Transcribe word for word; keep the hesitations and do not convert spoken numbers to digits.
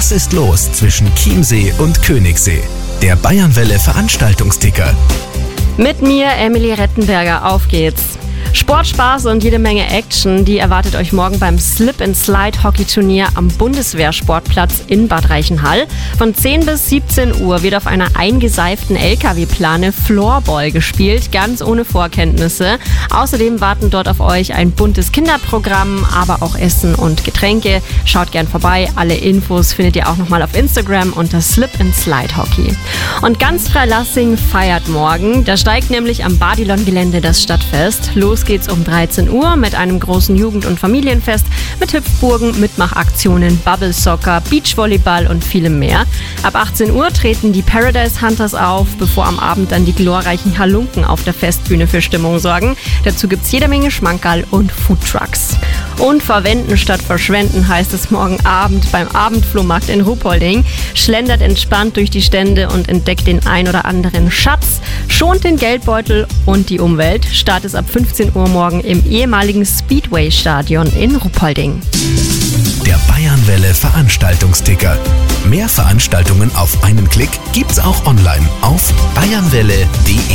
Was ist los zwischen Chiemsee und Königssee? Der Bayernwelle Veranstaltungsticker. Mit mir, Emily Rettenberger, auf geht's. Sportspaß und jede Menge Action, die erwartet euch morgen beim Slip-and-Slide-Hockey-Turnier am Bundeswehrsportplatz in Bad Reichenhall. Von zehn bis siebzehn Uhr wird auf einer eingeseiften L K W-Plane Floorball gespielt, ganz ohne Vorkenntnisse. Außerdem warten dort auf euch ein buntes Kinderprogramm, aber auch Essen und Getränke. Schaut gern vorbei, alle Infos findet ihr auch nochmal auf Instagram unter Slip-and-Slide-Hockey. Und ganz Freilassing feiert morgen, da steigt nämlich am Badilon-Gelände das Stadtfest. Los geht's um dreizehn Uhr mit einem großen Jugend- und Familienfest mit Hüpfburgen, Mitmachaktionen, Bubble Soccer, Beachvolleyball und vielem mehr. Ab achtzehn Uhr treten die Paradise Hunters auf, bevor am Abend dann die glorreichen Halunken auf der Festbühne für Stimmung sorgen. Dazu gibt's jede Menge Schmankerl und Foodtrucks. Und verwenden statt verschwenden heißt es morgen Abend beim Abendflohmarkt in Ruhpolding. Schlendert entspannt durch die Stände und entdeckt den ein oder anderen Schatz, schont den Geldbeutel und die Umwelt. Start ist ab fünfzehn Uhr morgen im ehemaligen Speedway-Stadion in Ruhpolding. Der Bayernwelle Veranstaltungsticker. Mehr Veranstaltungen auf einen Klick gibt's auch online auf bayernwelle punkt de.